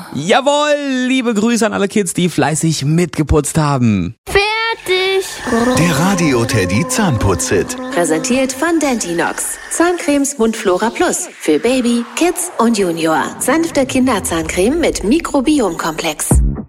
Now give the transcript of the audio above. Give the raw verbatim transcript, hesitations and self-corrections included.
Jawohl, liebe Grüße an alle Kids, die fleißig mitgeputzt haben. Fertig. Der Radio-Teddy Zahnputz-Hit. Präsentiert von Dentinox. Zahncremes Mundflora Plus. Für Baby, Kids und Junior. Sanfte Kinderzahncreme mit Mikrobiomkomplex.